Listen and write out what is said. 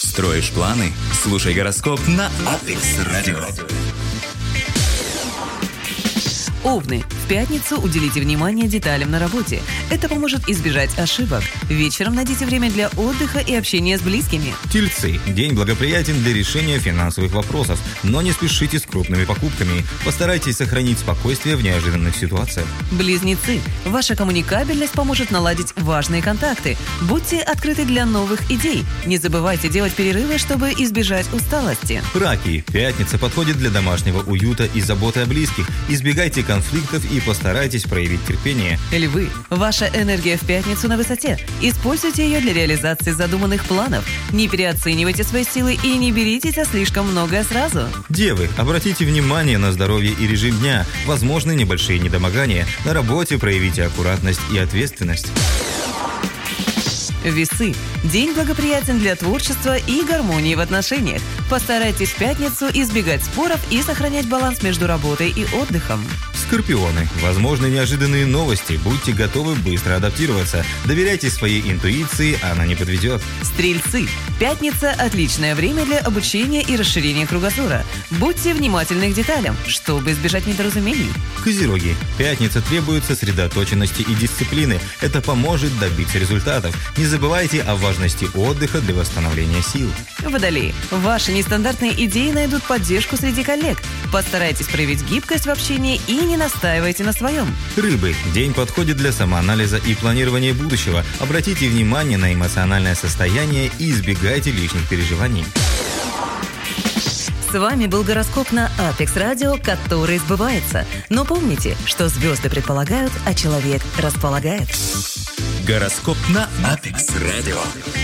Строишь планы? Слушай гороскоп на Апекс Радио. Овны. В пятницу уделите внимание деталям на работе. Это поможет избежать ошибок. Вечером найдите время для отдыха и общения с близкими. Тельцы. День благоприятен для решения финансовых вопросов, но не спешите с крупными покупками. Постарайтесь сохранить спокойствие в неожиданных ситуациях. Близнецы. Ваша коммуникабельность поможет наладить важные контакты. Будьте открыты для новых идей. Не забывайте делать перерывы, чтобы избежать усталости. Раки. Пятница подходит для домашнего уюта и заботы о близких. Избегайте конфликтов и постарайтесь проявить терпение. Львы. Ваша энергия в пятницу на высоте. Используйте ее для реализации задуманных планов. Не переоценивайте свои силы и не беритесь за слишком многое сразу. Девы. Обратите внимание на здоровье и режим дня. Возможны небольшие недомогания. На работе проявите аккуратность и ответственность. Весы. День благоприятен для творчества и гармонии в отношениях. Постарайтесь в пятницу избегать споров и сохранять баланс между работой и отдыхом. Скорпионы. Возможны неожиданные новости. Будьте готовы быстро адаптироваться. Доверяйте своей интуиции, она не подведет. Стрельцы. Пятница – отличное время для обучения и расширения кругозора. Будьте внимательны к деталям, чтобы избежать недоразумений. Козероги. Пятница требует сосредоточенности и дисциплины. Это поможет добиться результатов. Не забывайте о важности отдыха для восстановления сил. Водолеи. Ваши нестандартные идеи найдут поддержку среди коллег. Постарайтесь проявить гибкость в общении и не настаивайте на своем. Рыбы. День подходит для самоанализа и планирования будущего. Обратите внимание на эмоциональное состояние и избегайте лишних переживаний. С вами был гороскоп на Апекс Радио, который сбывается. Но помните, что звезды предполагают, а человек располагает. Гороскоп на Апекс Радио.